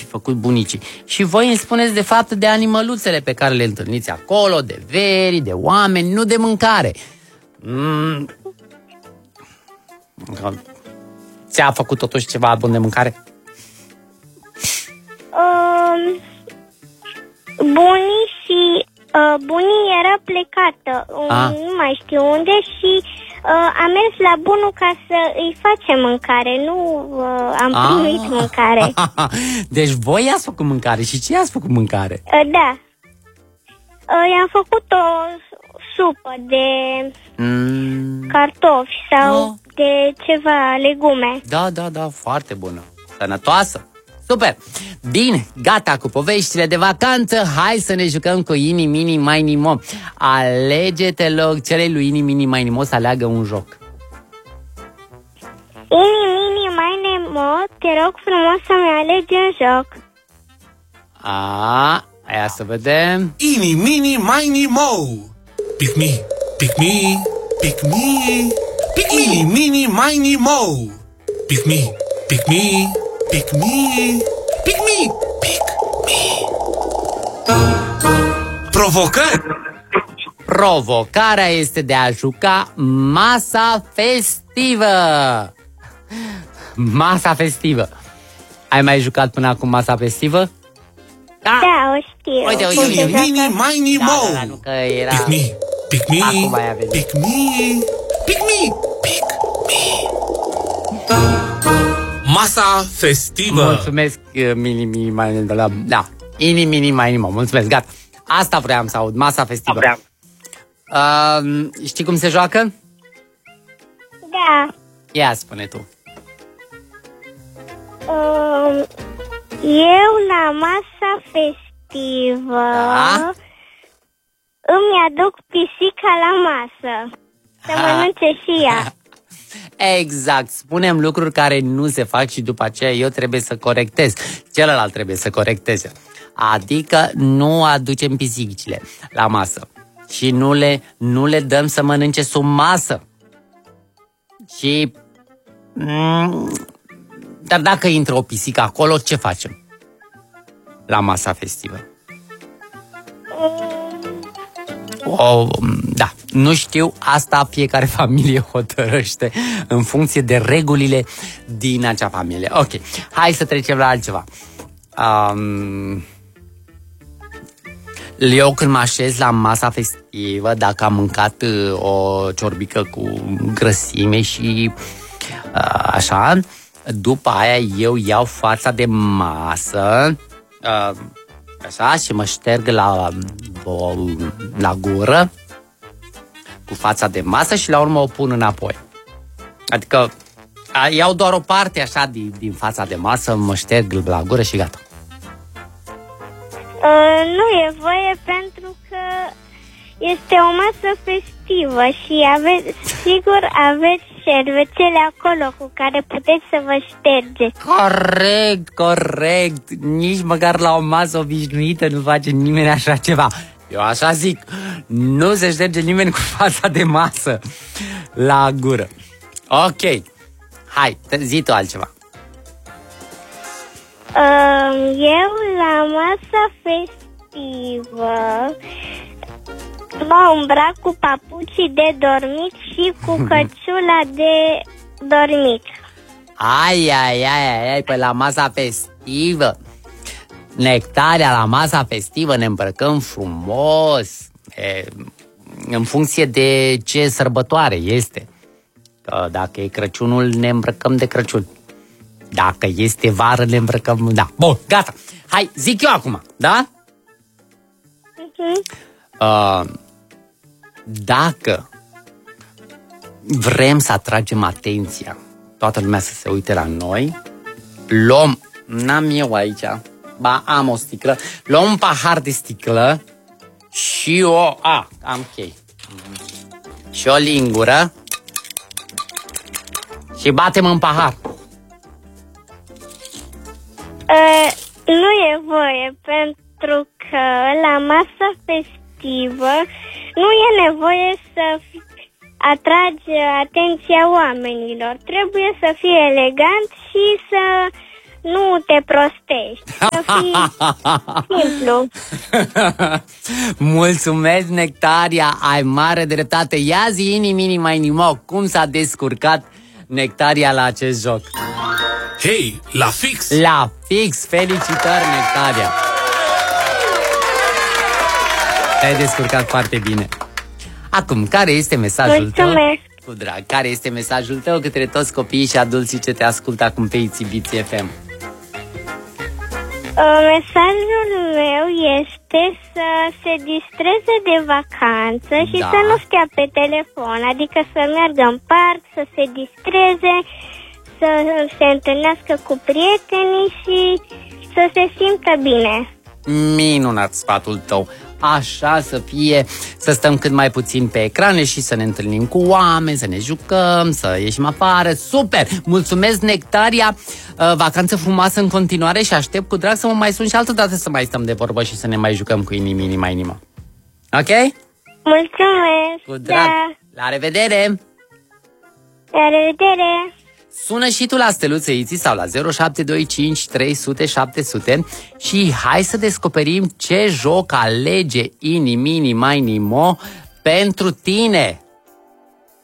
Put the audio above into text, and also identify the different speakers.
Speaker 1: făcut bunicii. Și voi îmi spuneți de fapt de animăluțele pe care le întâlniți acolo, de veri, de oameni, nu de mâncare. Ți-a făcut totuși ceva bun de mâncare?
Speaker 2: Bunii era plecată, nu mai știu unde, și am mers la bunul ca să îi facem mâncare, nu am primit mâncare.
Speaker 1: Deci voi i-ați făcut mâncare și ce i-ați făcut mâncare?
Speaker 2: Da. I-am făcut o supă de cartofi sau de ceva legume.
Speaker 1: Da, foarte bună. Sănătoasă. Super! Bine, gata cu poveștile de vacanță. Hai să ne jucăm cu Ini, Mini, Mini, Mo. Alege-te loc, cere lui Ini, Mini, Mini, Mo să aleagă un joc.
Speaker 2: Ini, Mini, Mini, Mo, te rog frumos să-mi alegi un joc.
Speaker 1: Aia să vedem.
Speaker 3: Ini, Mini, Mini, Mo. Pick me, pick me, pick me. Pick Ini, Mini, Mini, Mo. Pick me, pick me. Pick me, pick me, pick me. Provocări.
Speaker 1: Provocarea este de a juca masa festivă. Masa festivă. Ai mai jucat până acum masa festivă?
Speaker 2: Da, o știu.
Speaker 1: Uite.
Speaker 3: Ini, Mini, Mini, Mo.
Speaker 1: Da, nu că era...
Speaker 3: Pick me, pick me,
Speaker 1: Acum ai venit.
Speaker 3: pick me, pick me, pick me. Masa festivă.
Speaker 1: Mulțumesc, Mini, Mini, Mini, da. Ini, Mini, Mini, Mo. Mulțumesc, gata. Asta vreau să aud, masa festivă. Știi cum se joacă?
Speaker 2: Da.
Speaker 1: Ia, spune tu.
Speaker 2: Eu la masa festivă îmi aduc pisica la masă să mănânce și ea.
Speaker 1: Exact, spunem lucruri care nu se fac și după aceea eu trebuie să corectez. Celălalt trebuie să corecteze. Adică nu aducem pisicile la masă și nu le dăm să mănânce sub masă. Și dar dacă intră o pisică acolo, ce facem la masa festivă? Da, nu știu, asta fiecare familie hotărăște în funcție de regulile din acea familie. Ok, hai să trecem la altceva. Eu când mă așez la masa festivă, dacă am mâncat o ciorbică cu grăsime și așa, după aia eu iau fața de masă, așa, și mă șterg la gură cu fața de masă și la urmă o pun înapoi. Adică iau doar o parte așa din fața de masă, mă șterg la gură și gata.
Speaker 2: Nu e voie pentru că este o masă festivă și aveți șervețele acolo cu care puteți să vă șterge.
Speaker 1: Corect. Nici măcar la o masă obișnuită nu face nimeni așa ceva. Eu așa zic, nu se șterge nimeni cu fața de masă la gură. Ok, hai, zi tu altceva.
Speaker 2: Eu la masa festivă mă îmbrac cu papucii de dormit și cu căciula de dormit.
Speaker 1: Ai, păi la masa festivă, Nectaria, la masa festivă ne îmbrăcăm frumos, în funcție de ce sărbătoare este. Că dacă e Crăciunul, ne îmbrăcăm de Crăciun. Dacă este vară, ne îmbrăcăm... Da, bun, gata. Hai, zic eu acum, da? Dacă vrem să atragem atenția, toată lumea să se uite la noi, luăm, n-am eu aici, ba am o sticlă, luăm un pahar de sticlă și am chei. Și o lingură și batem în pahar.
Speaker 2: Nu e voie, pentru că la masa festivă nu e nevoie să atragi atenția oamenilor. Trebuie să fie elegant și să nu te prostești. Să fii simplu.
Speaker 1: Mulțumesc, Nectaria, ai mare dreptate. Ia zi, mini, nimo, cum s-a descurcat Nectaria la acest joc?
Speaker 3: Hei, la fix!
Speaker 1: La fix! Felicitări, Nectaria! Te-ai descurcat foarte bine. Acum, care este mesajul tău? Cu drag, care este mesajul tău către toți copiii și adulții ce te ascultă acum pe Iubiți FM?
Speaker 2: Mesajul meu este să se distreze de vacanță și să nu stea pe telefon, adică să meargă în parc, să se distreze, să se întâlnească cu prietenii și să se simtă bine.
Speaker 1: Minunat sfatul tău. Așa să fie, să stăm cât mai puțin pe ecrane și să ne întâlnim cu oameni, să ne jucăm, să ieșim afară. Super! Mulțumesc, Nectaria! Vacanță frumoasă în continuare și aștept cu drag să mă mai sun și altă dată să mai stăm de vorbă și să ne mai jucăm cu inima. Ok?
Speaker 2: Mulțumesc!
Speaker 1: Cu drag! Da. La revedere!
Speaker 2: La revedere!
Speaker 1: Sună și tu la Steluță Iții sau la 0725 300 700 și hai să descoperim ce joc alege Ini Mini Mai Nimo pentru tine.